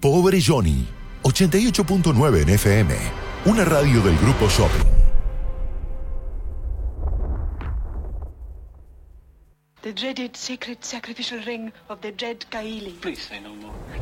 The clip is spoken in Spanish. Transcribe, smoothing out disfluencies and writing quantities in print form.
Pobre Johnny, 88.9 en FM, una radio del Grupo Shopping. The dreaded sacred sacrificial ring of the dread Kaili. Please say no more.